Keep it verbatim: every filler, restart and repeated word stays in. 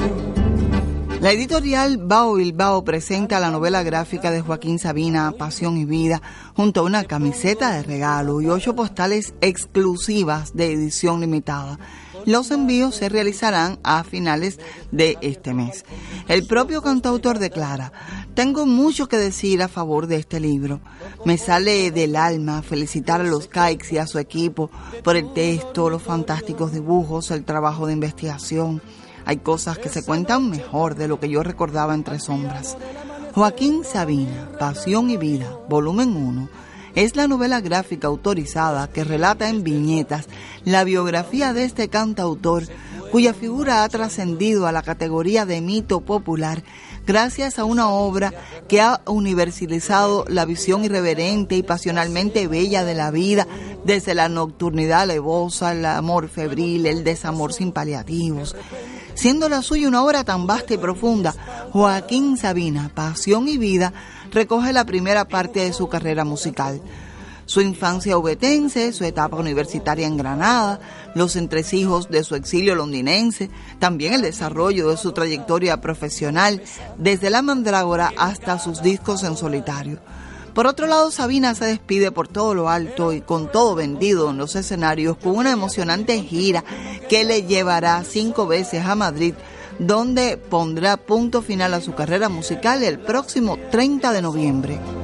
La editorial Bao Bilbao presenta la novela gráfica de Joaquín Sabina, Pasión y Vida, junto a una camiseta de regalo y ocho postales exclusivas de edición limitada. Los envíos se realizarán a finales de este mes. El propio cantautor declara: tengo mucho que decir a favor de este libro. Me sale del alma felicitar a los Caix y a su equipo por el texto, los fantásticos dibujos, el trabajo de investigación. Hay cosas que se cuentan mejor de lo que yo recordaba entre sombras. Joaquín Sabina, Pasión y Vida, volumen uno, es la novela gráfica autorizada que relata en viñetas la biografía de este cantautor, cuya figura ha trascendido a la categoría de mito popular gracias a una obra que ha universalizado la visión irreverente y pasionalmente bella de la vida, desde la nocturnidad alevosa, el amor febril, el desamor sin paliativos. Siendo la suya una obra tan vasta y profunda, Joaquín Sabina, Pasión y Vida, recoge la primera parte de su carrera musical. Su infancia obetense, su etapa universitaria en Granada, los entresijos de su exilio londinense, también el desarrollo de su trayectoria profesional, desde La Mandrágora hasta sus discos en solitario. Por otro lado, Sabina se despide por todo lo alto y con todo vendido en los escenarios con una emocionante gira que le llevará cinco veces a Madrid, donde pondrá punto final a su carrera musical el próximo treinta de noviembre.